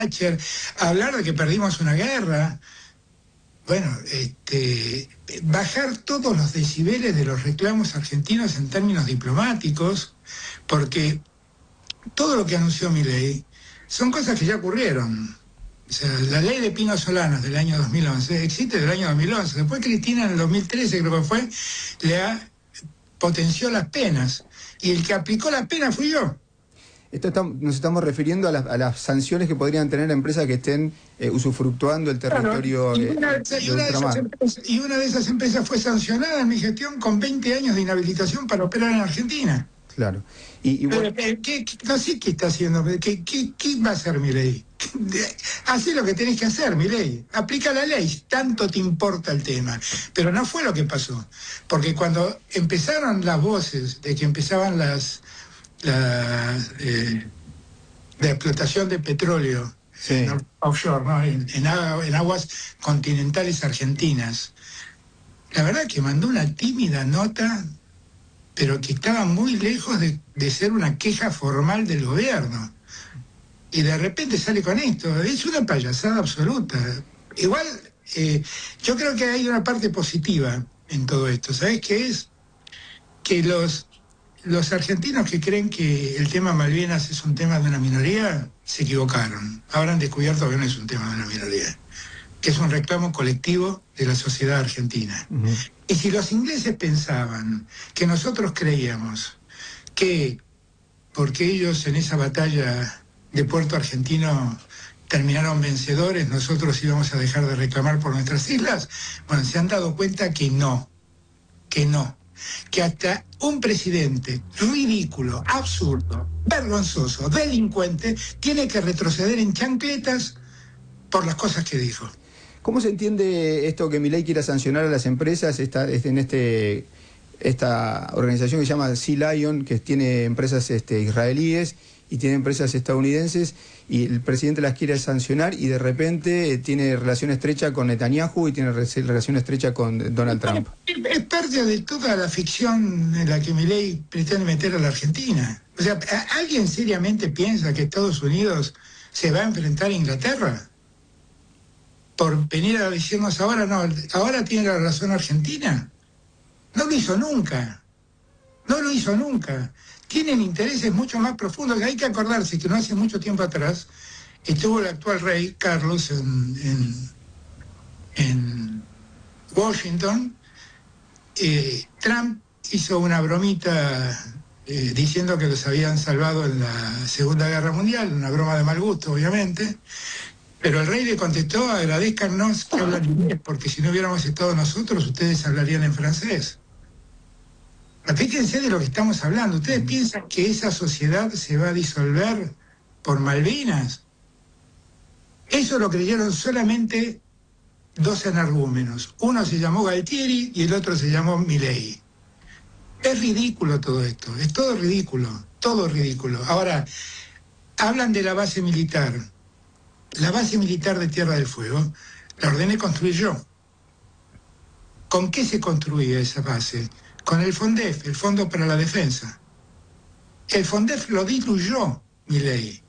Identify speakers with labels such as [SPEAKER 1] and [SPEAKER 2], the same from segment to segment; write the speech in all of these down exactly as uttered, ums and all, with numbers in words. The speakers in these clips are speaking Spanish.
[SPEAKER 1] Thatcher, hablar de que perdimos una guerra. Bueno, este, bajar todos los decibeles de los reclamos argentinos en términos diplomáticos, porque todo lo que anunció Milei son cosas que ya ocurrieron. O sea, la ley de Pino Solanas del año dos mil once existe del año dos mil once. Después Cristina en el dos mil trece, creo que fue, le ha, potenció las penas. Y el que aplicó las penas fui yo.
[SPEAKER 2] Esto está, nos estamos refiriendo a, la, a las sanciones que podrían tener empresas que estén eh, usufructuando el territorio.
[SPEAKER 1] Claro, y, una,
[SPEAKER 2] eh,
[SPEAKER 1] y, una de esas empresas, y una de esas empresas fue sancionada en mi gestión con veinte años de inhabilitación para operar en Argentina.
[SPEAKER 2] Claro. Y, y bueno,
[SPEAKER 1] ¿Qué, qué, no sé qué está haciendo, ¿qué, qué, qué va a hacer Milei? Hacé lo que tenés que hacer, Milei. Aplica la ley, tanto te importa el tema. Pero no fue lo que pasó. Porque cuando empezaron las voces de que empezaban las... La, eh, la explotación de petróleo sí. en, offshore, ¿no? en, en, en aguas continentales argentinas. La verdad que mandó una tímida nota, pero que estaba muy lejos de, de ser una queja formal del gobierno. Y de repente sale con esto. Es una payasada absoluta. Igual, eh, yo creo que hay una parte positiva en todo esto. ¿Sabés qué es? Que los... Los argentinos que creen que el tema Malvinas es un tema de una minoría, se equivocaron. Ahora han descubierto que no es un tema de una minoría, que es un reclamo colectivo de la sociedad argentina. Uh-huh. Y si los ingleses pensaban que nosotros creíamos que, porque ellos en esa batalla de Puerto Argentino terminaron vencedores, nosotros íbamos a dejar de reclamar por nuestras islas, bueno, se han dado cuenta que no, que no. Que hasta un presidente ridículo, absurdo, vergonzoso, delincuente, tiene que retroceder en chancletas por las cosas que dijo.
[SPEAKER 2] ¿Cómo se entiende esto que Milei quiera sancionar a las empresas esta, en este, esta organización que se llama Sea Lion, que tiene empresas este, israelíes y tiene empresas estadounidenses, y el presidente las quiere sancionar y de repente tiene relación estrecha con Netanyahu y tiene relación estrecha con Donald Trump?
[SPEAKER 1] Es parte de toda la ficción en la que Milei pretende meter a la Argentina. O sea, ¿alguien seriamente piensa que Estados Unidos se va a enfrentar a Inglaterra? Por venir a decirnos ahora, no, ahora tiene la razón Argentina. No lo hizo nunca. No lo hizo nunca. Tienen intereses mucho más profundos. Hay que acordarse que no hace mucho tiempo atrás estuvo el actual rey Carlos en, en, en Washington. Eh, Trump hizo una bromita eh, diciendo que los habían salvado en la Segunda Guerra Mundial, una broma de mal gusto, obviamente. Pero el rey le contestó: agradezcanos que hablan inglés, porque si no hubiéramos estado nosotros, ustedes hablarían en francés. Fíjense de lo que estamos hablando. ¿Ustedes piensan que esa sociedad se va a disolver por Malvinas? Eso lo creyeron solamente dos energúmenos. Uno se llamó Galtieri y el otro se llamó Milei. Es ridículo todo esto, es todo ridículo, todo ridículo. Ahora, hablan de la base militar. La base militar de Tierra del Fuego la ordené construir yo. ¿Con qué se construía esa base? Con el FONDEF, el Fondo para la Defensa. El FONDEF lo diluyó Milei.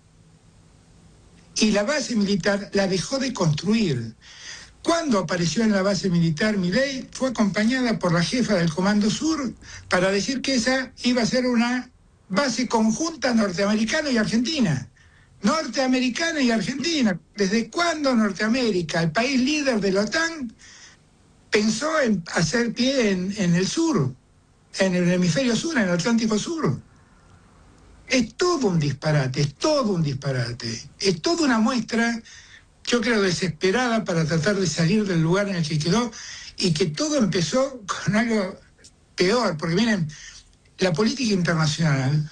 [SPEAKER 1] Y la base militar la dejó de construir. Cuando apareció en la base militar Milei, fue acompañada por la jefa del Comando Sur para decir que esa iba a ser una base conjunta norteamericana y argentina. Norteamericana y argentina. ¿Desde cuándo Norteamérica, el país líder de la OTAN, pensó en hacer pie en, en el sur, en el hemisferio sur, en el Atlántico Sur? Es todo un disparate, es todo un disparate. Es toda una muestra, yo creo, desesperada para tratar de salir del lugar en el que quedó, y que todo empezó con algo peor. Porque miren, la política internacional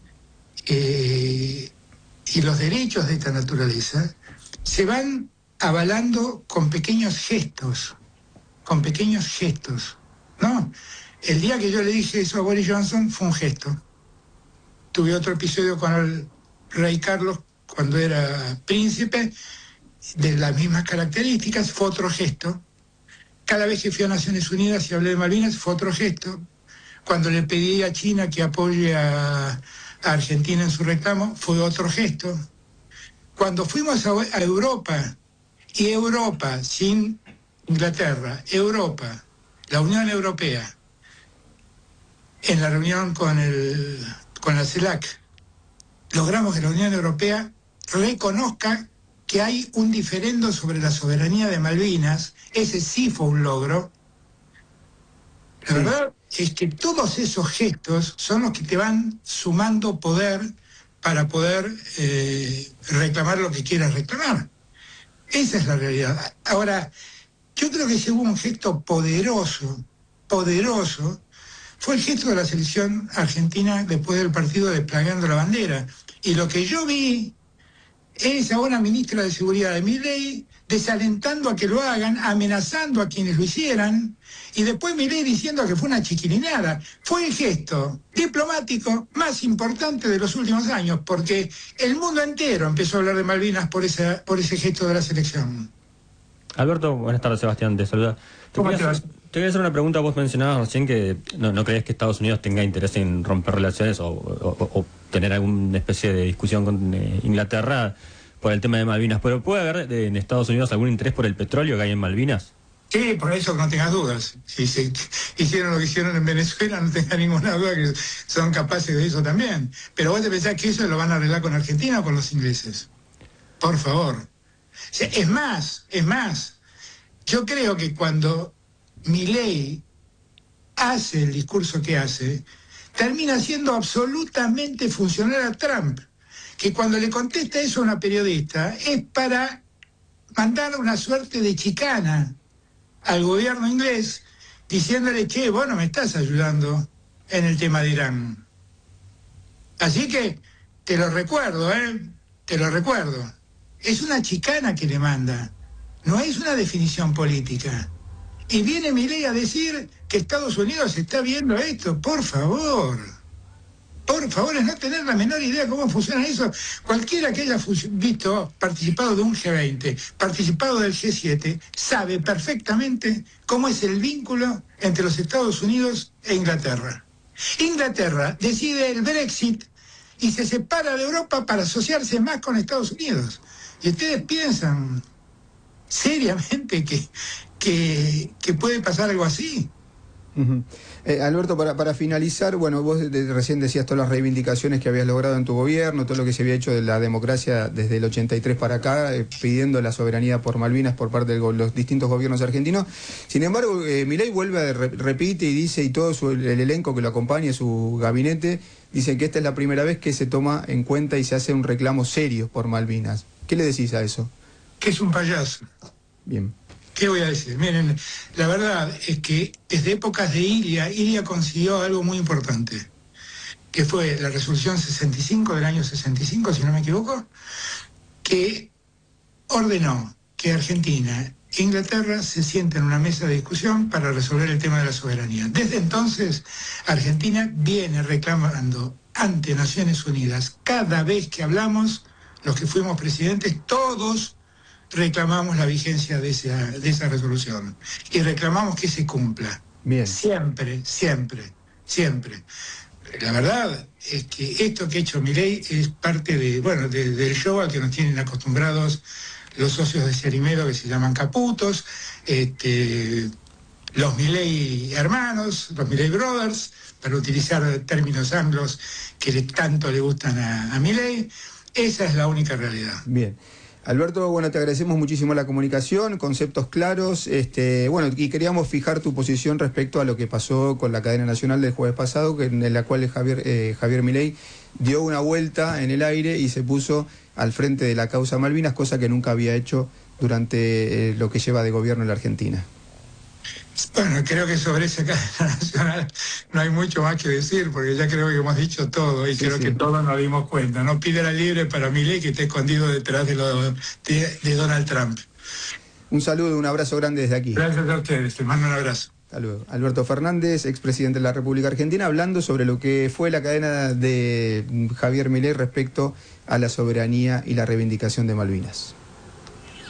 [SPEAKER 1] eh, y los derechos de esta naturaleza se van avalando con pequeños gestos, con pequeños gestos, ¿no? El día que yo le dije eso a Boris Johnson fue un gesto. Tuve otro episodio con el rey Carlos cuando era príncipe, de las mismas características, fue otro gesto. Cada vez que fui a Naciones Unidas y hablé de Malvinas, fue otro gesto. Cuando le pedí a China que apoye a, a Argentina en su reclamo, fue otro gesto. Cuando fuimos a, a Europa, y Europa sin Inglaterra, Europa, la Unión Europea, en la reunión con, el, con la CELAC, logramos que la Unión Europea reconozca que hay un diferendo sobre la soberanía de Malvinas. Ese sí fue un logro. La verdad es que todos esos gestos son los que te van sumando poder para poder eh, reclamar lo que quieras reclamar. Esa es la realidad. Ahora, yo creo que si hubo un gesto poderoso, poderoso, fue el gesto de la selección argentina después del partido desplegando la bandera. Y lo que yo vi es a una ministra de Seguridad de Milei desalentando a que lo hagan, amenazando a quienes lo hicieran, y después Milei diciendo que fue una chiquilinada. Fue el gesto diplomático más importante de los últimos años, porque el mundo entero empezó a hablar de Malvinas por, esa, por ese gesto de la selección.
[SPEAKER 3] Alberto, buenas tardes, Sebastián, te saluda. Te
[SPEAKER 1] ¿Cómo te
[SPEAKER 3] quería,
[SPEAKER 1] vas?
[SPEAKER 3] te quería hacer una pregunta. Vos mencionabas recién que no, no crees que Estados Unidos tenga interés en romper relaciones o, o, o tener alguna especie de discusión con eh, Inglaterra por el tema de Malvinas, pero ¿puede haber en Estados Unidos algún interés por el petróleo que hay en Malvinas?
[SPEAKER 1] Sí, por eso no tengas dudas. Si se hicieron lo que hicieron en Venezuela, no tengas ninguna duda que son capaces de eso también. Pero vos te pensás que eso lo van a arreglar con Argentina o con los ingleses. Por favor. O sea, es más, es más. Yo creo que cuando Milei hace el discurso que hace, termina siendo absolutamente funcional a Trump, que cuando le contesta eso a una periodista es para mandar una suerte de chicana al gobierno inglés, diciéndole, che, vos no me estás ayudando en el tema de Irán. Así que te lo recuerdo, ¿eh? Te lo recuerdo. Es una chicana que le manda, no es una definición política. Y viene Milei a decir que Estados Unidos está viendo esto. Por favor. Por favor, es no tener la menor idea cómo funciona eso. Cualquiera que haya visto, participado de un G veinte, participado del G siete, sabe perfectamente cómo es el vínculo entre los Estados Unidos e Inglaterra. Inglaterra decide el Brexit y se separa de Europa para asociarse más con Estados Unidos. Y ustedes piensan seriamente que, que, que puede pasar algo así.
[SPEAKER 2] Uh-huh. eh, Alberto, para, para finalizar, bueno, vos de, de, recién decías todas las reivindicaciones que habías logrado en tu gobierno, todo lo que se había hecho de la democracia desde el ochenta y tres para acá, eh, pidiendo la soberanía por Malvinas por parte de los distintos gobiernos argentinos. Sin embargo, eh, Milei vuelve, a, re, repite y dice, y todo su, el, el elenco que lo acompaña, su gabinete, dice que esta es la primera vez que se toma en cuenta y se hace un reclamo serio por Malvinas. ¿Qué le decís a eso?
[SPEAKER 1] Que es un payaso.
[SPEAKER 2] Bien.
[SPEAKER 1] ¿Qué voy a decir? Miren, la verdad es que desde épocas de Ilia, Ilia consiguió algo muy importante, que fue la resolución sesenta y cinco del año sesenta y cinco, si no me equivoco, que ordenó que Argentina e Inglaterra se sienten en una mesa de discusión para resolver el tema de la soberanía. Desde entonces, Argentina viene reclamando ante Naciones Unidas, cada vez que hablamos, los que fuimos presidentes, todos reclamamos la vigencia de esa, de esa resolución y reclamamos que se cumpla.
[SPEAKER 2] Bien.
[SPEAKER 1] Siempre, siempre, siempre. La verdad es que esto que ha hecho Milei es parte de, bueno, de, del show al que nos tienen acostumbrados los socios de Ciarimero, que se llaman caputos, este, los Milei hermanos, los Milei Brothers, para utilizar términos anglos que le, tanto le gustan a, a Milei. Esa es la única realidad.
[SPEAKER 2] Bien. Alberto, bueno, te agradecemos muchísimo la comunicación, conceptos claros, este, bueno, y queríamos fijar tu posición respecto a lo que pasó con la cadena nacional del jueves pasado, que, en la cual Javier, eh, Javier Milei dio una vuelta en el aire y se puso al frente de la causa Malvinas, cosa que nunca había hecho durante eh, lo que lleva de gobierno en la Argentina.
[SPEAKER 1] Bueno, creo que sobre esa cadena nacional no hay mucho más que decir, porque ya creo que hemos dicho todo y sí, creo sí. que todos nos dimos cuenta. No piedra libre para Milei, que está escondido detrás de, lo, de, de Donald Trump.
[SPEAKER 2] Un saludo, un abrazo grande desde aquí.
[SPEAKER 1] Gracias a ustedes, te mando un abrazo.
[SPEAKER 2] Hasta luego. Alberto Fernández, expresidente de la República Argentina, hablando sobre lo que fue la cadena de Javier Milei respecto a la soberanía y la reivindicación de Malvinas.